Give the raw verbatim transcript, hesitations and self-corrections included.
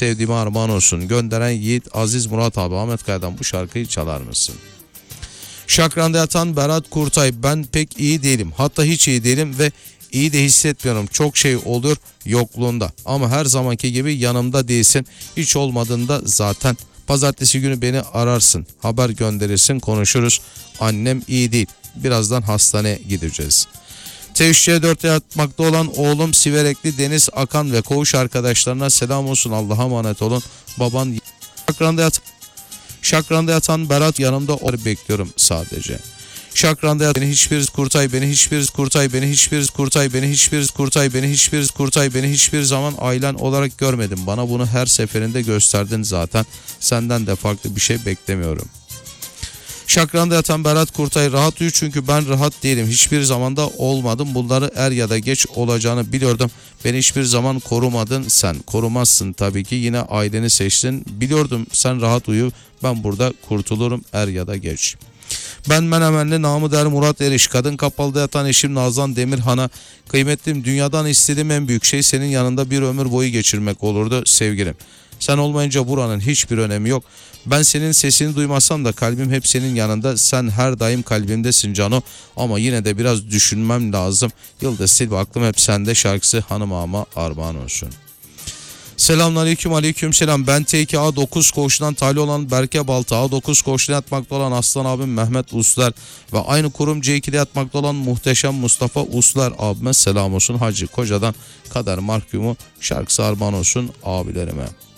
sevdiğime armağan olsun. Gönderen Yiğit Aziz Murat abi, Ahmet Kaya'dan bu şarkıyı çalar mısın? Şakran'da yatan Berat Kurtay, ben pek iyi değilim. Hatta hiç iyi değilim ve iyi de hissetmiyorum. Çok şey olur yokluğunda. Ama her zamanki gibi yanımda değilsin. Hiç olmadığında zaten. Pazartesi günü beni ararsın. Haber gönderirsin, konuşuruz. Annem iyi değil. Birazdan hastaneye gideceğiz. T üç C dörtte yatmakta olan oğlum Siverekli Deniz Akan ve koğuş arkadaşlarına selam olsun. Allah'a emanet olun. Baban Şakran'da yat Şakran'da yatan Berat, yanımda onu bekliyorum sadece. Şakran'da yatan beni hiçbir kurtay, beni hiçbir kurtay, beni hiçbir kurtay, beni hiçbir kurtay, beni hiçbir kurtay, beni hiçbir zaman ailen olarak görmedim. Bana bunu her seferinde gösterdin zaten. Senden de farklı bir şey beklemiyorum. Şakran'da yatan Berat Kurtay, rahat uyu çünkü ben rahat değilim. Hiçbir zamanda olmadım. Bunları er ya da geç olacağını biliyordum. Beni hiçbir zaman korumadın sen. Korumazsın tabii ki, yine aileni seçtin. Biliyordum, sen rahat uyu. Ben burada kurtulurum er ya da geç. Ben Menemenli namı der Murat Eriş. Kadın Kapalı'da yatan eşim Nazan Demirhan'a, kıymetlim, dünyadan istediğim en büyük şey senin yanında bir ömür boyu geçirmek olurdu sevgilim. Sen olmayınca buranın hiçbir önemi yok. Ben senin sesini duymasam da kalbim hep senin yanında. Sen her daim kalbimdesin Cano. Ama yine de biraz düşünmem lazım. Yıldız Silva, aklım hep sende şarkısı hanım ağama armağan olsun. Selamünaleyküm, aleyküm selam. Ben T iki A dokuz koğuşundan tali olan Berke Balta, A dokuz koğuşuna yatmakta olan Aslan abim Mehmet Uslar ve aynı kurum C iki'de yatmakta olan muhteşem Mustafa Uslar abime selam olsun. Hacı Koca'dan Kader Markumu şarkısı armağan olsun abilerime.